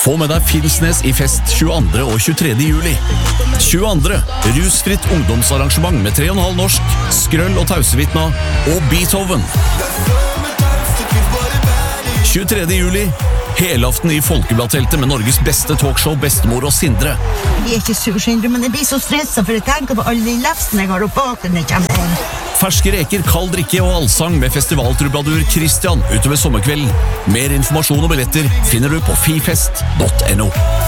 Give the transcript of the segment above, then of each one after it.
Få med deg Finnsnes i fest 22. og 23. juli. 22. Rusfritt ungdomsarrangement med 3,5 norsk, Skrøll og Tausevitna og Beethoven. 23. juli, helaften i Folkebladteltet med Norges beste talkshow, Bestemor og Sindre. Jeg ikke sur, Sindre, men jeg blir så stresset for å tenke på alle de lefsene jeg har opp bak når jeg kommer inn. Ferske reker, kald drikke og allsang med festivaltrubadur Christian utover sommerkvelden. Mer informasjon og billetter finner du på fifest.no.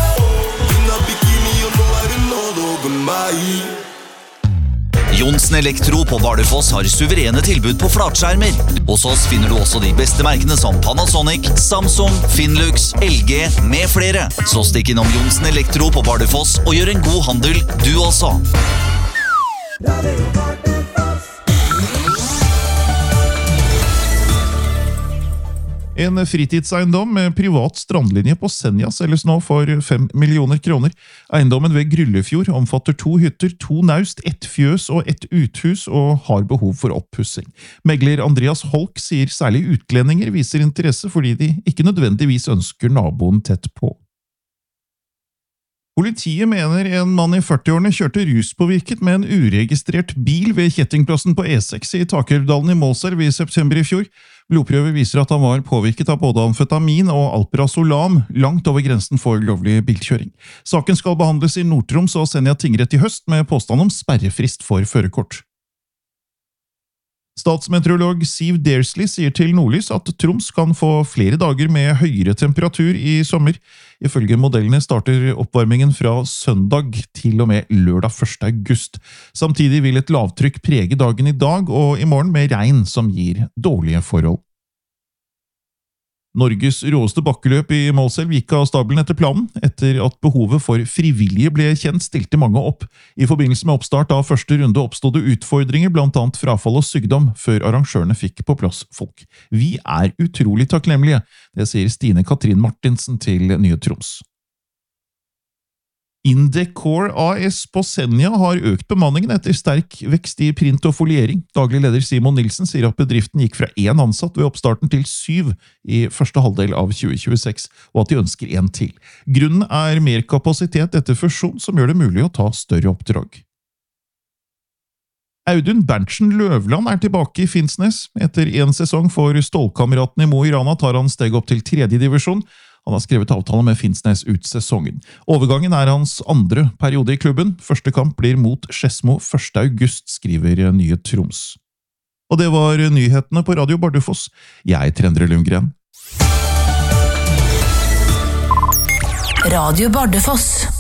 Johnsen Elektro på Bardufoss har suverene tilbud på flatskjermer. Hos oss finner du også de beste merkene som Panasonic, Samsung, Finlux, LG med flere. Så stikk innom Johnsen Elektro på Bardufoss og gjør en god handel, du også. En fritidseiendom med privat strandlinje på Senja selges nå for 5 millioner kroner. Eiendommen ved Gryllefjord omfatter 2 hytter, 2 naust, 1 fjøs og 1 uthus og har behov for oppussing. Megler Andreas Holk sier særlig utlendinger viser interesse fordi de ikke nødvendigvis ønsker naboen tett på. Politiet mener en mann i 40-årene kjørte ruspåvirket med en uregistrert bil ved Kjettingplassen på E6 i Takerudalen i Målselv i september i fjor. Blodprøver viser at han var påvirket av både amfetamin og alprazolam, langt over grensen for lovlig bilkjøring. Saken skal behandles i Nord-Troms og Senja tingrett i høst med påstand om sperrefrist for førerkort. Statsmeteorolog Siv Dersley sier til Nordlys at Troms kan få flere dager med høyere temperatur i sommer. Ifølge modellene starter oppvarmingen fra søndag til og med lørdag 1. august. Samtidig vil et lavtrykk prege dagen i dag og i morgen med regn som gir dårlige forhold. Norges råeste bakkeløp i Målselv gikk av stabelen etter planen. Etter at behovet for frivillige ble kjent, stilte mange opp. I forbindelse med oppstart av første runde oppstod det utfordringer, blant annet frafall og sykdom, før arrangørene fikk på plass folk. Vi er utrolig takknemlige, det sier Stine Katrin Martinsen til Nye Troms. Indecor AS på Senja har økt bemanningen etter sterk vekst i print og foliering. Daglig leder Simon Nilsen sier at bedriften gikk fra 1 ansatt ved oppstarten til 7 i første halvdel av 2026, og at de ønsker 1 til. Grunnen er mer kapasitet etter fusjon som gjør det mulig å ta større oppdrag. Audun Berntsen Løvland er tilbake i Finnsnes. Etter 1 sesong for Stålkameratene i Mo i Rana tar han steg opp til 3. divisjon. Han har skrevet avtale med Finnsnes ut sesongen. Overgangen er hans 2. periode i klubben. Første kamp blir mot Skedsmo 1. august, skriver Nye Troms. Og det var nyhetene på Radio Bardufoss. Jeg er Endre Lundgren. Radio Bardufoss.